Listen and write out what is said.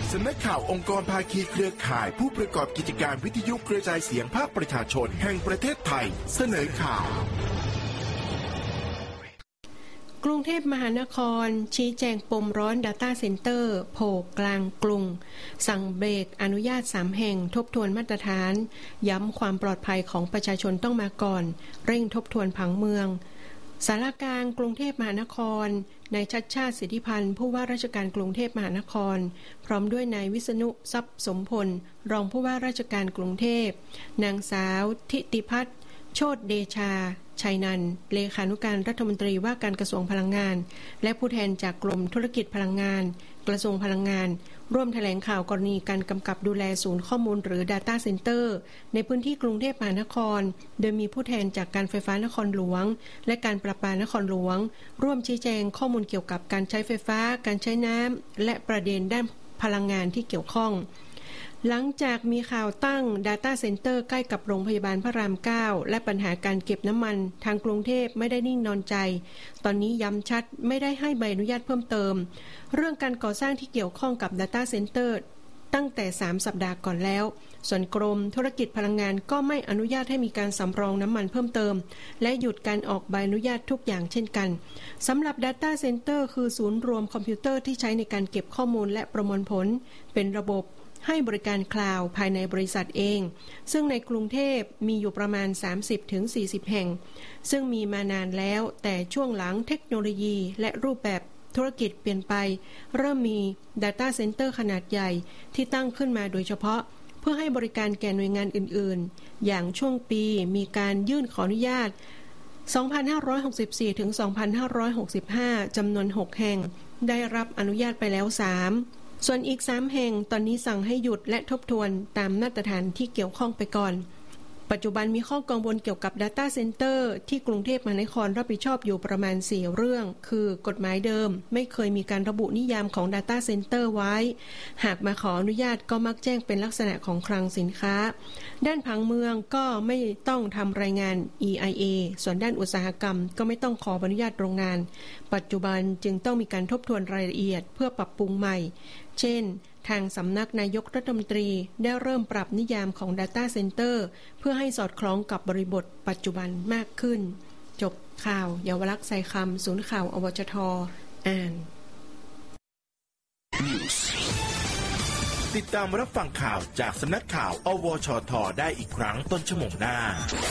สำนักข่าวองค์กรภาคีเครือข่ายผู้ประกอบกิจการวิทยุกระจายเสียงภาคประชาชนแห่งประเทศไทยเสนอข่าวกรุงเทพมหานครชี้แจงปมร้อน Data Center โผล่กลางกรุงสั่งเบรกอนุญาต3แห่งทบทวนมาตรฐานย้ำความปลอดภัยของประชาชนต้องมาก่อนเร่งทบทวนผังเมืองศาลากลางกรุงเทพมหานครนายชัชชาติสิทธิพันธ์ผู้ว่าราชการกรุงเทพมหานครพร้อมด้วยนายวิษณุทรัพย์สมพลรองผู้ว่าราชการกรุงเทพนางสาวทิติพัฒน์โชติเดชาชัยนันท์เลขานุการรัฐมนตรีว่าการกระทรวงพลังงานและผู้แทนจากกรมธุรกิจพลังงานกระทรวงพลังงานร่วมแถลงข่าวกรณีการกำกับดูแลศูนย์ข้อมูลหรือ Data Center ในพื้นที่กรุงเทพมหานครโดยมีผู้แทนจากการไฟฟ้านครหลวงและการประปานครหลวงร่วมชี้แจงข้อมูลเกี่ยวกับการใช้ไฟฟ้าการใช้น้ำและประเด็นด้านพลังงานที่เกี่ยวข้องหลังจากมีข่าวตั้ง Data Center ใกล้กับโรงพยาบาลพระราม 9 และปัญหาการเก็บน้ำมันทางกรุงเทพไม่ได้นิ่งนอนใจตอนนี้ย้ำชัดไม่ได้ให้ใบอนุญาตเพิ่มเติมเรื่องการก่อสร้างที่เกี่ยวข้องกับ Data Center ตั้งแต่3สัปดาห์ก่อนแล้วส่วนกรมธุรกิจพลังงานก็ไม่อนุญาตให้มีการสำรองน้ำมันเพิ่มเติมและหยุดการออกใบอนุญาตทุกอย่างเช่นกันสำหรับ Data Center คือศูนย์รวมคอมพิวเตอร์ที่ใช้ในการเก็บข้อมูลและประมวลผลเป็นระบบให้บริการคลาวด์ภายในบริษัทเองซึ่งในกรุงเทพมีอยู่ประมาณ 30-40 แห่งซึ่งมีมานานแล้วแต่ช่วงหลังเทคโนโลยีและรูปแบบธุรกิจเปลี่ยนไปเริ่มมี Data Center ขนาดใหญ่ที่ตั้งขึ้นมาโดยเฉพาะเพื่อให้บริการแก่หน่วยงานอื่นๆอย่างช่วงปีมีการยื่นขออนุญาต 2564 ถึง 2565 จำนวน 6 แห่งได้รับอนุญาตไปแล้ว 3ส่วนอีก3แห่งตอนนี้สั่งให้หยุดและทบทวนตามมาตรฐานที่เกี่ยวข้องไปก่อนปัจจุบันมีข้อกังวลเกี่ยวกับ Data Center ที่กรุงเทพมหานครรับผิดชอบอยู่ประมาณ4เรื่องคือกฎหมายเดิมไม่เคยมีการระบุนิยามของ Data Center ไว้หากมาขออนุญาตก็มักแจ้งเป็นลักษณะของคลังสินค้าด้านผังเมืองก็ไม่ต้องทำรายงาน EIA ส่วนด้านอุตสาหกรรมก็ไม่ต้องขออนุญาตโรงงานปัจจุบันจึงต้องมีการทบทวนรายละเอียดเพื่อปรับปรุงใหม่เช่นทางสำนักนายกรัฐมนตรีได้เริ่มปรับนิยามของ Data Center เพื่อให้สอดคล้องกับบริบทปัจจุบันมากขึ้นจบข่าวเยาวลักษณ์ใส่คำศูนย์ข่าวอวชท.อ่านติดตามรับฟังข่าวจากสำนักข่าวอวชท.ได้อีกครั้งต้นชั่วโมงหน้า